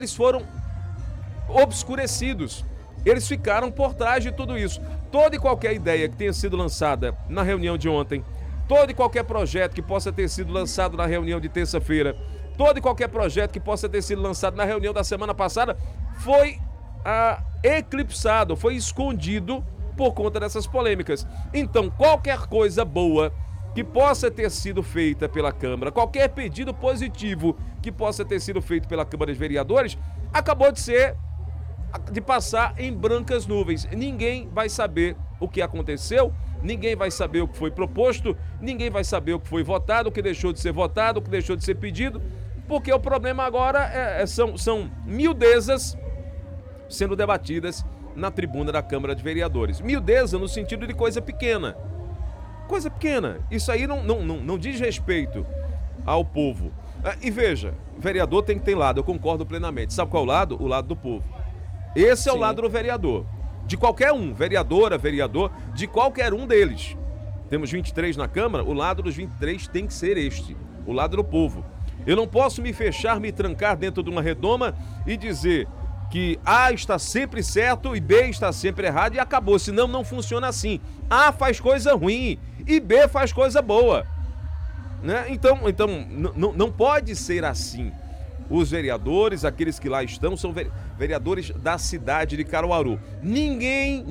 eles foram obscurecidos. Eles ficaram por trás de tudo isso. Toda e qualquer ideia que tenha sido lançada na reunião de ontem, todo e qualquer projeto que possa ter sido lançado na reunião de terça-feira, todo e qualquer projeto que possa ter sido lançado na reunião da semana passada, foi eclipsado, foi escondido por conta dessas polêmicas. Então, qualquer coisa boa que possa ter sido feita pela Câmara, qualquer pedido positivo que possa ter sido feito pela Câmara de Vereadores, acabou de passar em brancas nuvens. Ninguém vai saber o que aconteceu, ninguém vai saber o que foi proposto, ninguém vai saber o que foi votado, o que deixou de ser votado, o que deixou de ser pedido, porque o problema agora são miudezas sendo debatidas na tribuna da Câmara de Vereadores. Miudeza no sentido de coisa pequena. Coisa pequena. Isso aí não diz respeito ao povo. E veja, vereador tem que ter lado, eu concordo plenamente. Sabe qual é o lado? O lado do povo. Esse é o lado do vereador. De qualquer um, vereadora, vereador, de qualquer um deles. Temos 23 na Câmara, o lado dos 23 tem que ser este, o lado do povo. Eu não posso me fechar, me trancar dentro de uma redoma e dizer que A está sempre certo e B está sempre errado e acabou, senão não funciona assim. A faz coisa ruim e B faz coisa boa, né? Então não pode ser assim. Os vereadores, aqueles que lá estão, são vereadores da cidade de Caruaru. Ninguém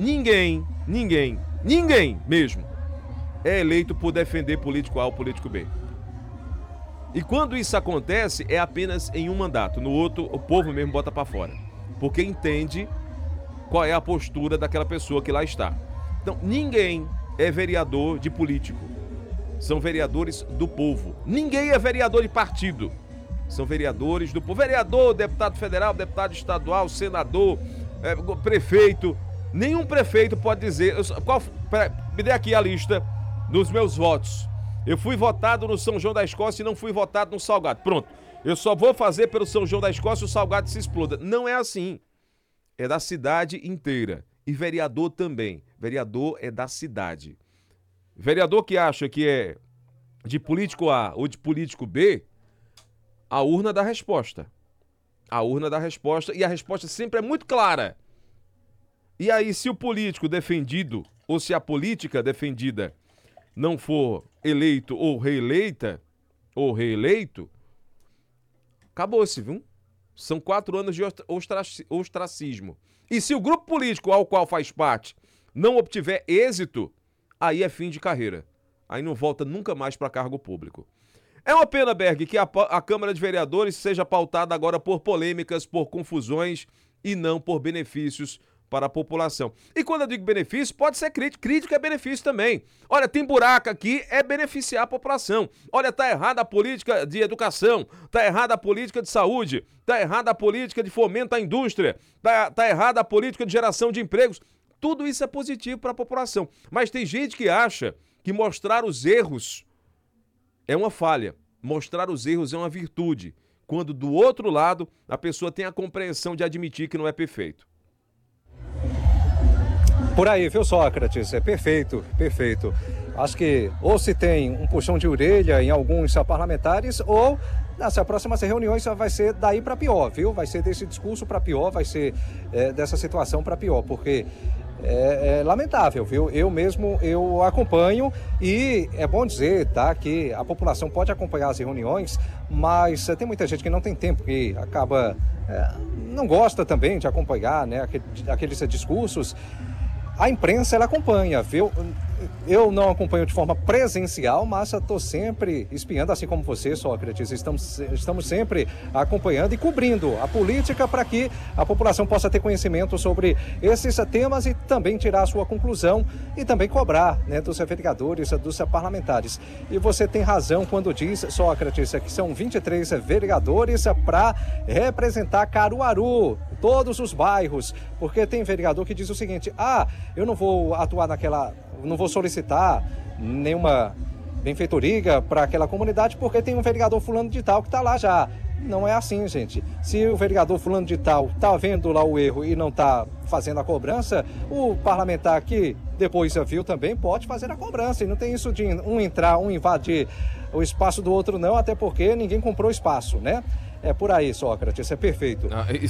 mesmo é eleito por defender político A ou político B. E quando isso acontece, é apenas em um mandato. No outro, o povo mesmo bota pra fora, porque entende qual é a postura daquela pessoa que lá está. Então, ninguém é vereador de político. São vereadores do povo. Ninguém é vereador de partido. São vereadores do povo. Vereador, deputado federal, deputado estadual, senador, prefeito. Nenhum prefeito pode dizer... Me dê aqui a lista dos meus votos. Eu fui votado no São João da Escócia e não fui votado no Salgado. Pronto. Eu só vou fazer pelo São João da Escócia e o Salgado se exploda. Não é assim. É da cidade inteira. E vereador também. Vereador é da cidade. Vereador que acha que é de político A ou de político B, a urna dá resposta. A urna dá resposta e a resposta sempre é muito clara. E aí, se o político defendido ou se a política defendida não for eleito ou reeleita ou reeleito, acabou-se, viu? São 4 anos de ostracismo. E se o grupo político ao qual faz parte não obtiver êxito, aí é fim de carreira. Aí não volta nunca mais para cargo público. É uma pena, Berg, que a Câmara de Vereadores seja pautada agora por polêmicas, por confusões e não por benefícios para a população. E quando eu digo benefício, pode ser crítico. Crítico é benefício também. Olha, tem buraco aqui, é beneficiar a população. Olha, tá errada a política de educação, tá errada a política de saúde, tá errada a política de fomento à indústria, tá errada a política de geração de empregos. Tudo isso é positivo para a população. Mas tem gente que acha que mostrar os erros é uma falha. Mostrar os erros é uma virtude. Quando do outro lado a pessoa tem a compreensão de admitir que não é perfeito. Por aí, viu, Sócrates? É perfeito, perfeito. Acho que ou se tem um puxão de orelha em alguns parlamentares, ou nessas próximas reuniões vai ser daí para pior, viu? Vai ser desse discurso para pior, vai ser dessa situação para pior, porque é lamentável, viu? Eu acompanho e é bom dizer, tá, que a população pode acompanhar as reuniões, mas tem muita gente que não tem tempo, que acaba, não gosta também de acompanhar, né, aqueles discursos. A imprensa, ela acompanha, viu? Eu não acompanho de forma presencial, mas estou sempre espiando, assim como você, Sócrates. Estamos sempre acompanhando e cobrindo a política para que a população possa ter conhecimento sobre esses temas e também tirar a sua conclusão e também cobrar, né, dos vereadores, dos parlamentares. E você tem razão quando diz, Sócrates, que são 23 vereadores para representar Caruaru, todos os bairros, porque tem vereador que diz o seguinte: eu não vou atuar não vou solicitar nenhuma benfeitoria para aquela comunidade porque tem um vereador fulano de tal que está lá já. Não é assim, gente. Se o vereador fulano de tal está vendo lá o erro e não está fazendo a cobrança, o parlamentar que depois viu também pode fazer a cobrança. E não tem isso de um entrar, um invadir o espaço do outro não, até porque ninguém comprou espaço, né? É por aí, Sócrates, é perfeito. Ah,